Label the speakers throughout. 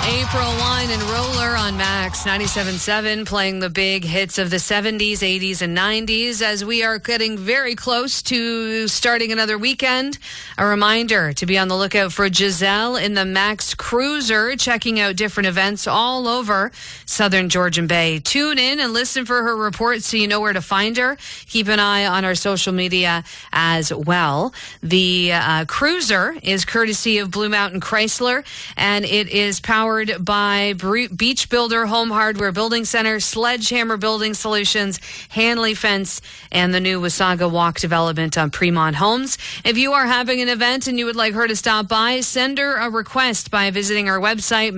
Speaker 1: April Wine and Roller on Max 97.7, playing the big hits of the 70s, 80s, and 90s. As we are getting very close to starting another weekend, a reminder to be on the lookout for Giselle in the Max Cruiser, checking out different events all over Southern Georgian Bay. Tune in and listen for her reports so you know where to find her. Keep an eye on our social media as well. The Cruiser is courtesy of Blue Mountain Chrysler, and it is powered by Beach Builder Home Hardware Building Center, Sledgehammer Building Solutions, Hanley Fence, and the new Wasaga Walk development on Fremont Homes. If you are having an event and you would like her to stop by, send her a request by visiting our website,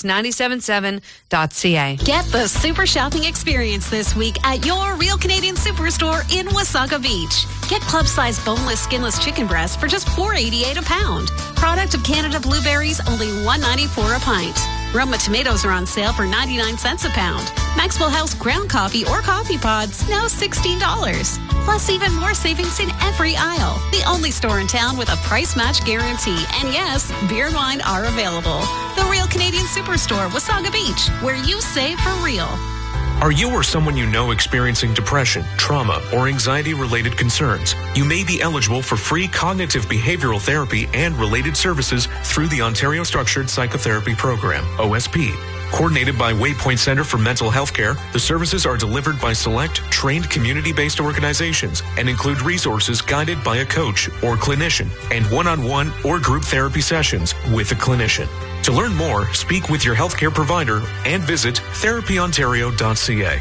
Speaker 1: max977.ca.
Speaker 2: Get the super shopping experience this week at your Real Canadian Superstore in Wasaga Beach. Get club-sized boneless, skinless chicken breasts for just $4.88 a pound. Product of Canada Blueberries, only $1.94 a pint. Roma tomatoes are on sale for 99 cents a pound. Maxwell House ground coffee or coffee pods, now $16. Plus even more savings in every aisle. The only store in town with a price match guarantee. And yes, beer and wine are available. The Real Canadian Superstore, Wasaga Beach, where you save for real.
Speaker 3: Are you or someone you know experiencing depression, trauma, or anxiety-related concerns? You may be eligible for free cognitive behavioral therapy and related services through the Ontario Structured Psychotherapy Program, OSP. Coordinated by Waypoint Center for Mental Health Care, the services are delivered by select, trained community-based organizations and include resources guided by a coach or clinician and one-on-one or group therapy sessions with a clinician. To learn more, speak with your healthcare provider and visit therapyontario.ca.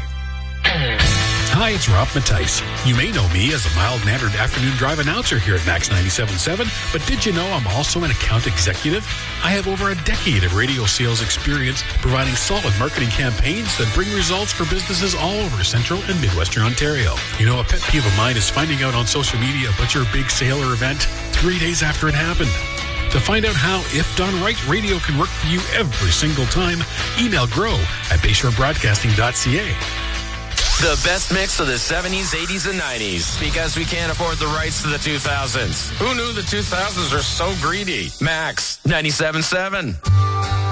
Speaker 4: Hi, it's Rob Mattice. You may know me as a mild-mannered afternoon drive announcer here at Max 97.7, but did you know I'm also an account executive? I have over a decade of radio sales experience providing solid marketing campaigns that bring results for businesses all over Central and Midwestern Ontario. You know, a pet peeve of mine is finding out on social media about your big sale or event 3 days after it happened. To find out how, if done right, radio can work for you every single time, email grow@bayshorebroadcasting.ca.
Speaker 5: The best mix of the 70s, 80s, and 90s. Because we can't afford the rights to the 2000s. Who knew the 2000s are so greedy? Max 97.7.